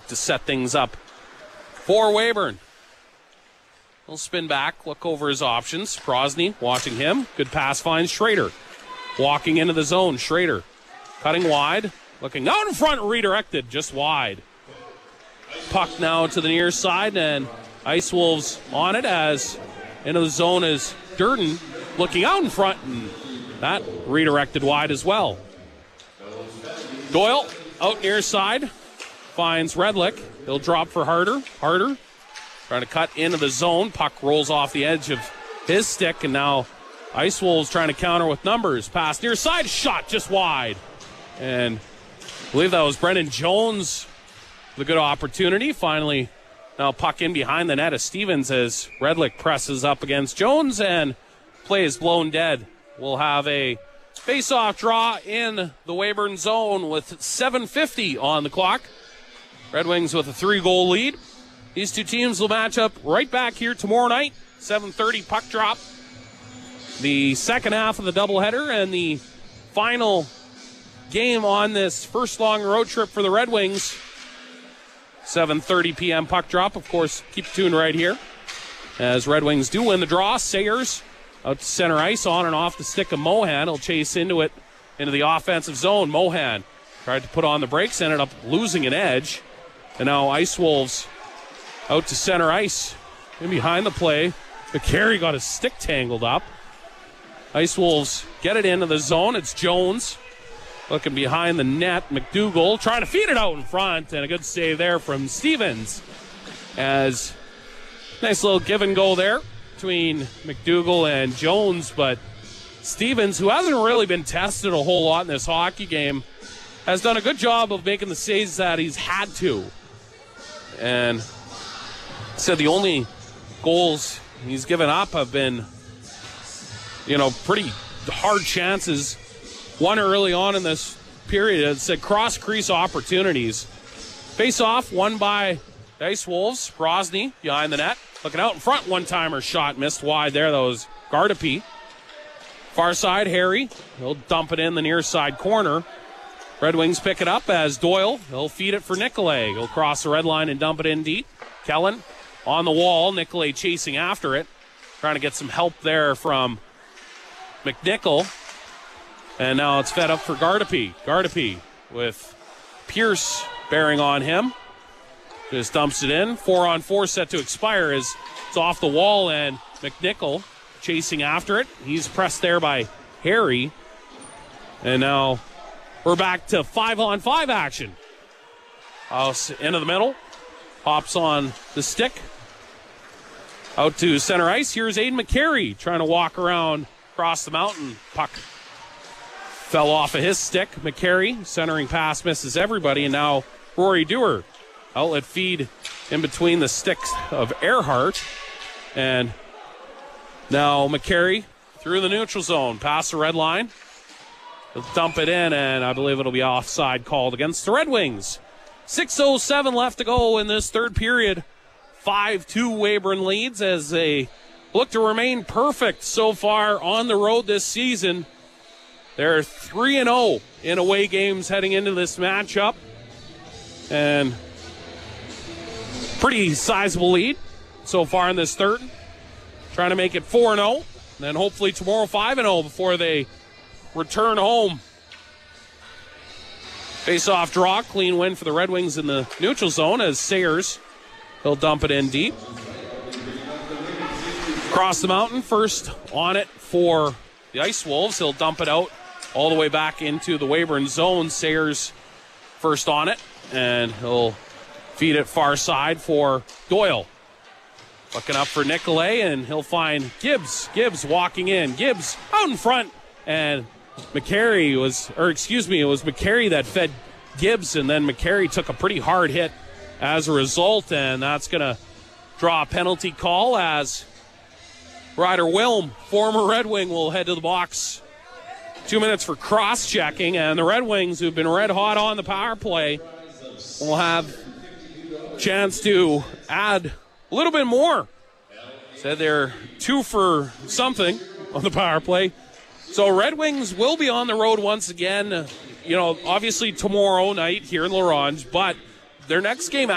to set things up for Weyburn. He'll spin back, look over his options. Prosny watching him. Good pass finds Schrader. Walking into the zone, Schrader cutting wide. Looking out in front, redirected just wide. Puck now to the near side, and Ice Wolves on it as into the zone is Durden looking out in front, and that redirected wide as well. Doyle out near side finds Redlick. He'll drop for Harder. Harder trying to cut into the zone. Puck rolls off the edge of his stick, and now Ice Wolves trying to counter with numbers. Pass near side, shot just wide. And I believe that was Brendan Jones with a good opportunity. Finally, now puck in behind the net of Stevens as Redlick presses up against Jones, and play is blown dead. We'll have a face-off draw in the Weyburn zone with 7:50 on the clock. Red Wings with a 3-goal lead. These two teams will match up right back here tomorrow night, 7:30 puck drop. The second half of the doubleheader and the final game on this first long road trip for the Red Wings. 7:30 p.m. puck drop. Of course, keep tuned right here as Red Wings do win the draw. Sayers out to center ice, on and off the stick of Mohan. He'll chase into it, into the offensive zone. Mohan tried to put on the brakes, ended up losing an edge. And now Ice Wolves out to center ice. In behind the play, McCary got his stick tangled up. Ice Wolves get it into the zone. It's Jones looking behind the net. McDougall trying to feed it out in front, and a good save there from Stevens. As nice little give and go there between McDougall and Jones, but Stevens, who hasn't really been tested a whole lot in this hockey game, has done a good job of making the saves that he's had to. And said the only goals he's given up have been, pretty hard chances. One early on in this period, it said cross-crease opportunities. Face-off won by Ice Wolves. Prosny behind the net. Looking out in front, one-timer shot missed wide there. That was Gardapi. Far side, Harry. He'll dump it in the near side corner. Red Wings pick it up as Doyle. He'll feed it for Nicolay. He'll cross the red line and dump it in deep. Kellen on the wall. Nicolay chasing after it. Trying to get some help there from McNichol. And now it's fed up for Gardapi. Gardapi with Pierce bearing on him. Just dumps it in. 4-on-4 set to expire as it's off the wall, and McNichol chasing after it. He's pressed there by Harry. And now we're back to 5-on-5 action. Into the middle. Hops on the stick. Out to center ice. Here's Aiden McCary trying to walk around across the mountain. Puck fell off of his stick. McCary, centering pass, misses everybody. And now Rory Dewar. Outlet feed in between the sticks of Earhart. And now McCary through the neutral zone. Past the red line. He'll dump it in, and I believe it'll be offside called against the Red Wings. 6:07 left to go in this third period. 5-2 Weyburn leads as they look to remain perfect so far on the road this season. They're 3-0 in away games heading into this matchup. And pretty sizable lead so far in this third. Trying to make it 4-0. Then hopefully tomorrow 5-0 before they return home. Face-off draw. Clean win for the Red Wings in the neutral zone as Sayers, he'll dump it in deep. Across the mountain, first on it for the Ice Wolves. He'll dump it out all the way back into the Weyburn zone. Sayers first on it, and he'll feed it far side for Doyle. Looking up for Nicolay, and he'll find Gibbs. Gibbs walking in. Gibbs out in front, and it was McCary that fed Gibbs, and then McCary took a pretty hard hit as a result, and that's going to draw a penalty call as Ryder Wilm, former Red Wing, will head to the box. 2 minutes for cross-checking, and the Red Wings, who've been red hot on the power play, will have a chance to add a little bit more. Said they're 2 for something on the power play. So Red Wings will be on the road once again, obviously tomorrow night here in La Ronge, but their next game